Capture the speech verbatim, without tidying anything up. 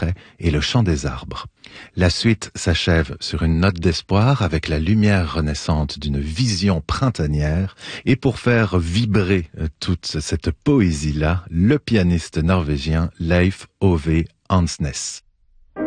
forêt et le chant des arbres. La suite s'achève sur une note d'espoir avec la lumière renaissante d'une vision printanière et pour faire vibrer toute cette poésie-là, le pianiste norvégien Leif Ove Ansnes.